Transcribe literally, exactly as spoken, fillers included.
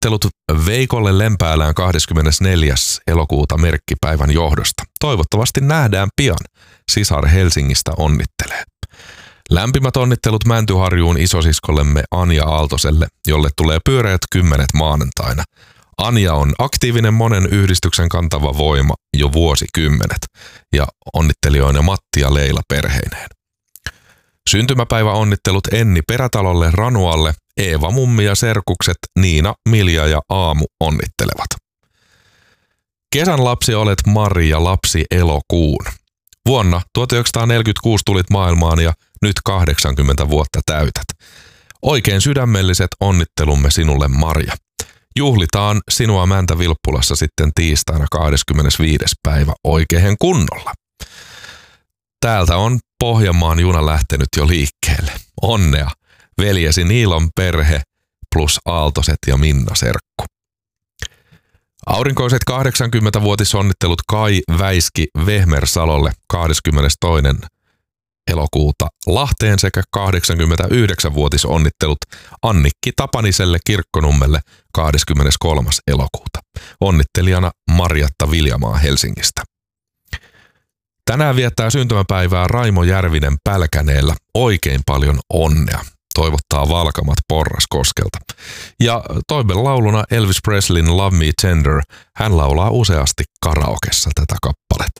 Onnittelut Veikolle Lempäälään kahdeskymmenesneljäs elokuuta merkkipäivän johdosta. Toivottavasti nähdään pian. Sisar Helsingistä onnittelee. Lämpimät onnittelut Mäntyharjuun isosiskollemme Anja Aaltoselle, jolle tulee pyöreät kymmenet maanantaina. Anja on aktiivinen monen yhdistyksen kantava voima jo vuosikymmenet ja onnittelijoina Matti ja Leila perheineen. Syntymäpäivä onnittelut Enni Perätalolle Ranualle, Eeva mummi ja serkukset Niina, Milja ja Aamu onnittelevat. Kesän lapsi olet Maria, lapsi elokuun. Vuonna tuhatyhdeksänsataaneljäkymmentäkuusi tulit maailmaan ja nyt kahdeksankymmentä vuotta täytät. Oikein sydämelliset onnittelumme sinulle, Maria. Juhlitaan sinua Mäntä-Vilppulassa sitten tiistaina kahdeskymmenesviides päivä oikein kunnolla. Täältä on Pohjanmaan juna lähtenyt jo liikkeelle. Onnea, veljesi Niilon perhe plus Aaltoset ja Minna serkku. Aurinkoiset kahdeksankymmentävuotisonnittelut Kai Väiski Vehmersalolle kahdeskymmenestoinen elokuuta Lahteen sekä kahdeksankymmentäyhdeksänvuotisonnittelut Annikki Tapaniselle Kirkkonummelle kahdeskymmeneskolmas elokuuta. Onnittelijana Marjatta Viljamaa Helsingistä. Tänään viettää syntymäpäivää Raimo Järvinen Pälkäneellä. Oikein paljon onnea. Toivottaa Valkamat Porraskoskelta. Ja toimen lauluna Elvis Presleyn Love Me Tender. Hän laulaa useasti karaokessa tätä kappaletta.